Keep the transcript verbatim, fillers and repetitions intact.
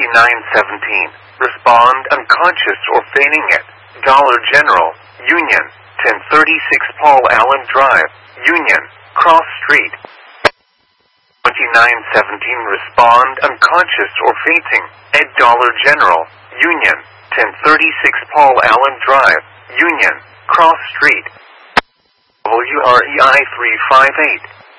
twenty-nine seventeen. Respond unconscious or feigning it. Dollar General, Union, ten thirty-six Paul Allen Drive, Union, Cross Street. twenty-nine seventeen. Respond unconscious or fainting. Ed Dollar General, Union, ten thirty-six Paul Allen Drive, Union, Cross Street. W R E I three five eight.